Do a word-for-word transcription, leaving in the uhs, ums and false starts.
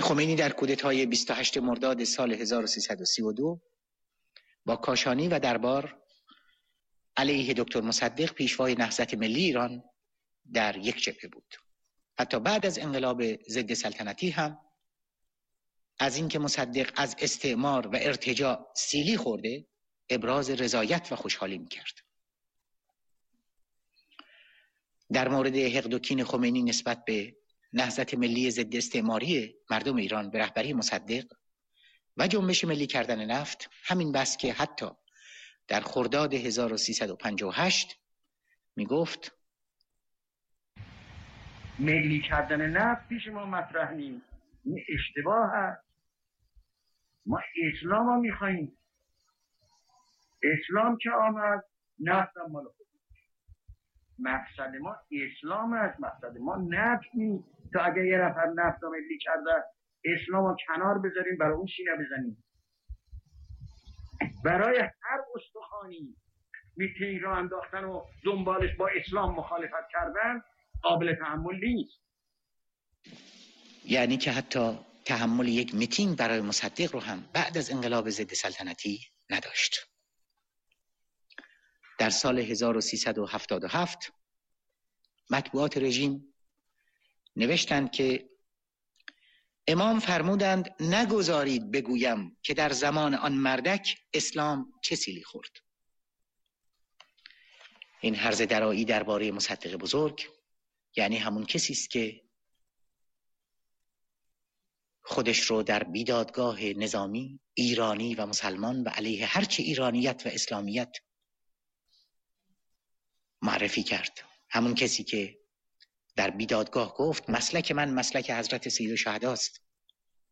خمینی در کودتای بیست و هشتم مرداد سال هزار و سیصد و سی و دو با کاشانی و دربار علیه دکتر مصدق پیشوای نهضت ملی ایران در یک جبهه بود. حتی بعد از انقلاب ضد سلطنتی هم از اینکه مصدق از استعمار و ارتجاع سیلی خورده ابراز رضایت و خوشحالی میکرد. در مورد حقد و کین خمینی نسبت به نهضت ملی ضد استعماری مردم ایران به رهبری مصدق و جنبش ملی کردن نفت همین بس که حتی در خرداد هزار و سیصد و پنجاه و هشت می گفت ملی کردن نفت پیش ما مطرح نیست، این اشتباه هست. ما اسلام رو می خواهیم. اسلام که آمد نفت هم مال خود. مقصد ما اسلام است، مقصد ما نفت نیست. تا اگر یه نفر نفت رو ملی کرده اسلام رو کنار بذاریم برای اون سینه بزنیم. برای هر استخوانی میتینگ رو انداختن و دنبالش با اسلام مخالفت کردن قابل تحمل نیست. یعنی که حتی تحمل یک میتینگ برای مصدق رو هم بعد از انقلاب ضد سلطنتی نداشت. در سال هزار و سیصد و هفتاد و هفت مطبوعات رژیم نوشتند که امام فرمودند نگذارید بگویم که در زمان آن مردک اسلام چه سیلی خورد. این هرزه درایی درباره مصدق بزرگ یعنی همون کسی است که خودش رو در بیدادگاه نظامی ایرانی و مسلمان و علیه هرچه ایرانیت و اسلامیت معرفی کرد. همون کسی که در بیدادگاه گفت مسلک من مسلک حضرت سید الشهداست